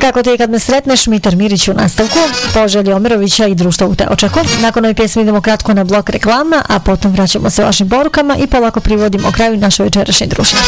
Tako te i kad me sretneš, Mitar Mirić u nastavku, Poželje Omerovića i društvo u Teočaku. Nakon ove pjesme idemo kratko na blok reklama, a potom vraćamo se vašim porukama i polako privodimo kraju naše večerašnje druženje.